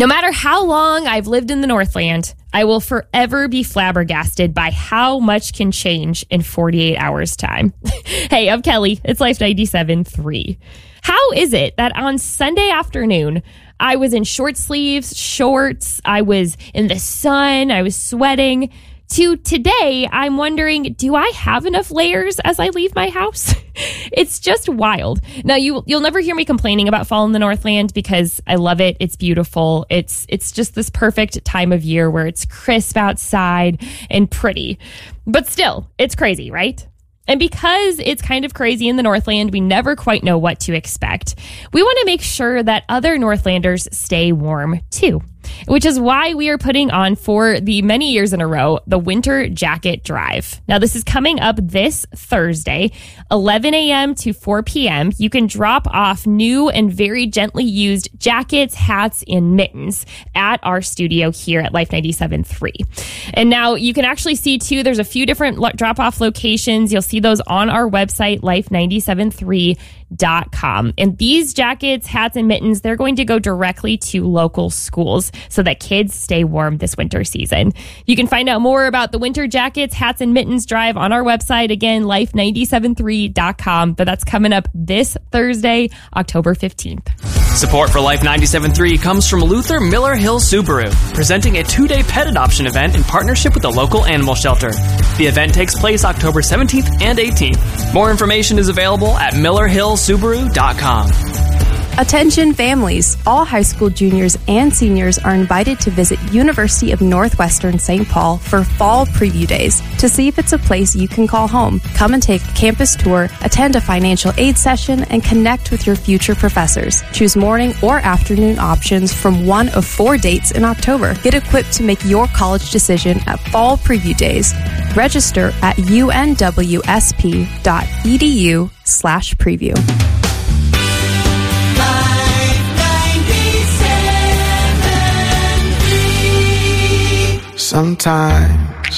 No matter how long I've lived in the Northland, I will forever be flabbergasted by how much can change in 48 hours time. Hey, I'm Kelly. It's Life 97.3. How is it that on Sunday afternoon, I was in short sleeves, shorts, I was in the sun, I was sweating, to today, I'm wondering, do I have enough layers as I leave my house? It's just wild. Now, you'll never hear me complaining about fall in the Northland because I love it. It's beautiful. It's just this perfect time of year where it's crisp outside and pretty. But still, it's crazy, right? And because it's kind of crazy in the Northland, we never quite know what to expect. We want to make sure that other Northlanders stay warm too, which is why we are putting on for the many years in a row, the Winter Jacket Drive. Now, this is coming up this Thursday, 11 a.m. to 4 p.m. You can drop off new and very gently used jackets, hats, and mittens at our studio here at Life 97.3. And now you can actually see too, there's a few different drop-off locations. You'll see those on our website, life973.com. And these jackets, hats, and mittens, they're going to go directly to local schools so that kids stay warm this winter season. You can find out more about the Winter Jackets, Hats, and Mittens Drive on our website, again, life973.com. But that's coming up this Thursday, October 15th. Support for Life 97.3 comes from Luther Miller Hill Subaru, presenting a 2-day pet adoption event in partnership with the local animal shelter. The event takes place October 17th and 18th. More information is available at millerhillsubaru.com. Attention families! All high school juniors and seniors are invited to visit University of Northwestern St. Paul for fall preview days to see if it's a place you can call home. Come and take a campus tour, attend a financial aid session, and connect with your future professors. Choose morning or afternoon options from one of 4 dates in October. Get equipped to make your college decision at fall preview days. Register at unwsp.edu/preview. Sometimes